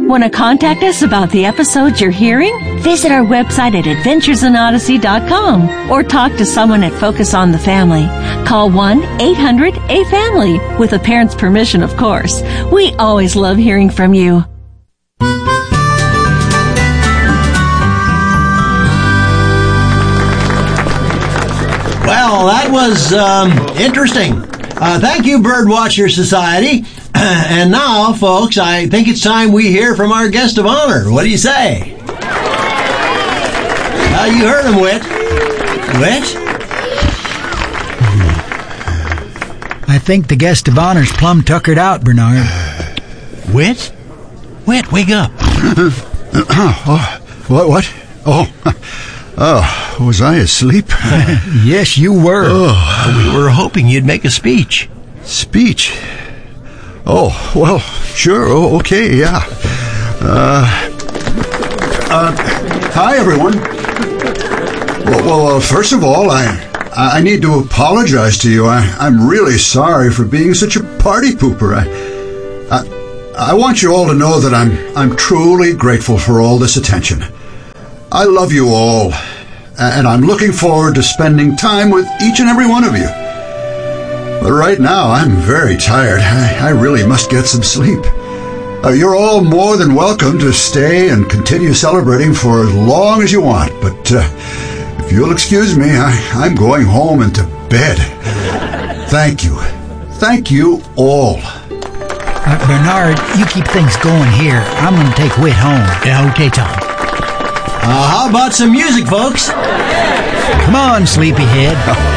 Want to contact us about the episodes you're hearing? Visit our website at adventuresinodyssey.com or talk to someone at Focus on the Family. Call 1-800-A-FAMILY with a parent's permission, of course. We always love hearing from you. Well, that was interesting. Thank you, Birdwatcher Society. And now, folks, I think it's time we hear from our guest of honor. What do you say? You heard him, Whit. Whit? I think the guest of honor's plumb tuckered out, Bernard. Whit? Whit, wake up. What? Oh, was I asleep? Yes, you were. We were hoping you'd make a speech. Speech? Oh, well, sure. Oh, okay, yeah. Hi, everyone. Well, first of all, I need to apologize to you. I'm really sorry for being such a party pooper. I want you all to know that I'm truly grateful for all this attention. I love you all, and I'm looking forward to spending time with each and every one of you. But right now, I'm very tired. I really must get some sleep. You're all more than welcome to stay and continue celebrating for as long as you want, but if you'll excuse me, I'm going home and to bed. Thank you. Thank you all. Bernard, you keep things going here. I'm going to take Whit home. Yeah, okay, Tom. How about some music, folks? Come on, sleepyhead.